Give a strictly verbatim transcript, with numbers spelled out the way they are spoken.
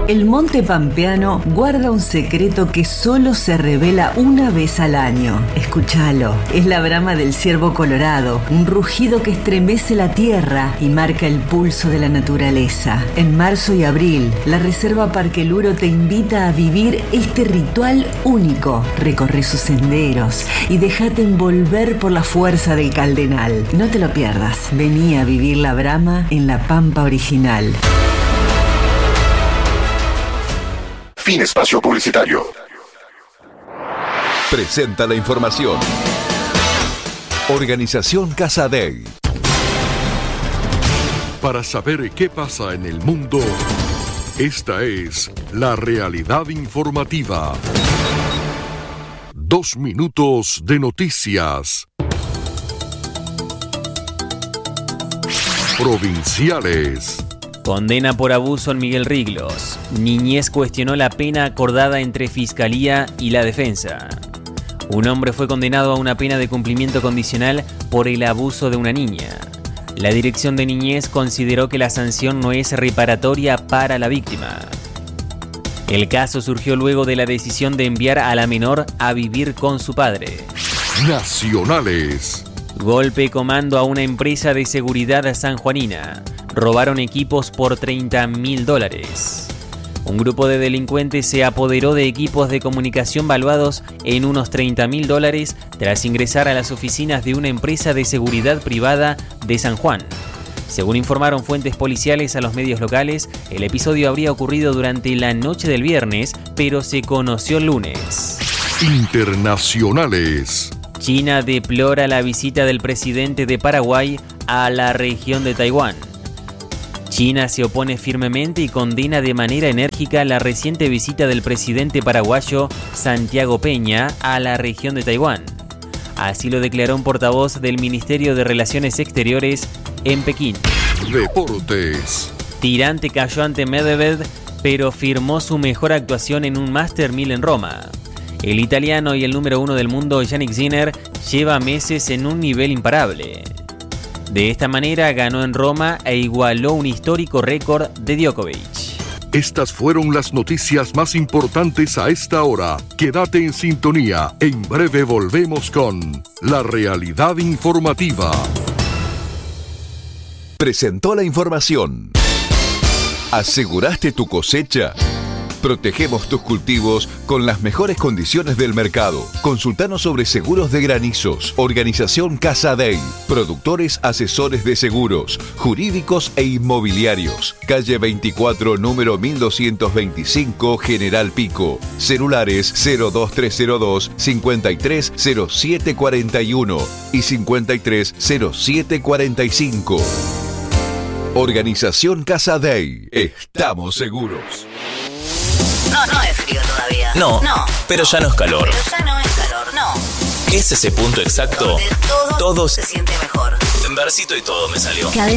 El monte pampeano guarda un secreto que solo se revela una vez al año. Escúchalo, es la brama del ciervo colorado, un rugido que estremece la tierra y marca el pulso de la naturaleza. En marzo y abril, la Reserva Parque Luro te invita a vivir este ritual único. Recorre sus senderos y déjate envolver por la fuerza del caldenal. No te lo pierdas. Vení a vivir la brama en la Pampa original. Fin espacio publicitario. Presenta la información. Organización Casa Dei. Para saber qué pasa en el mundo, esta es la realidad informativa. Dos minutos de noticias. Provinciales. Condena por abuso en Miguel Riglos. Niñez cuestionó la pena acordada entre Fiscalía y la defensa. Un hombre fue condenado a una pena de cumplimiento condicional por el abuso de una niña. La Dirección de Niñez consideró que la sanción no es reparatoria para la víctima. El caso surgió luego de la decisión de enviar a la menor a vivir con su padre. Nacionales. Golpe comando a una empresa de seguridad sanjuanina. Robaron equipos por treinta mil dólares. Un grupo de delincuentes se apoderó de equipos de comunicación valuados en unos treinta mil dólares tras ingresar a las oficinas de una empresa de seguridad privada de San Juan. Según informaron fuentes policiales a los medios locales, el episodio habría ocurrido durante la noche del viernes, pero se conoció el lunes. Internacionales. China deplora la visita del presidente de Paraguay a la región de Taiwán. China se opone firmemente y condena de manera enérgica la reciente visita del presidente paraguayo Santiago Peña a la región de Taiwán. Así lo declaró un portavoz del Ministerio de Relaciones Exteriores en Pekín. Deportes. Tirante cayó ante Medvedev, pero firmó su mejor actuación en un Master mil en Roma. El italiano y el número uno del mundo, Jannik Sinner, lleva meses en un nivel imparable. De esta manera ganó en Roma e igualó un histórico récord de Djokovic. Estas fueron las noticias más importantes a esta hora. Quédate en sintonía. En breve volvemos con La Realidad Informativa. Presentó la información. ¿Aseguraste tu cosecha? Protegemos tus cultivos con las mejores condiciones del mercado. Consultanos sobre seguros de granizos. Organización Casa Dei. Productores asesores de seguros, jurídicos e inmobiliarios. Calle veinticuatro, número mil doscientos veinticinco, General Pico. Celulares cero dos tres cero dos, cincuenta y tres cero siete cuarenta y uno y cincuenta y tres cero siete cuarenta y cinco. Organización Casa Dei. Estamos seguros. No, no es frío todavía. No, no, pero ya no es calor. Pero ya no es calor, no. ¿Qué es ese punto exacto? Donde todo Todos se siente mejor. En versito y todo me salió.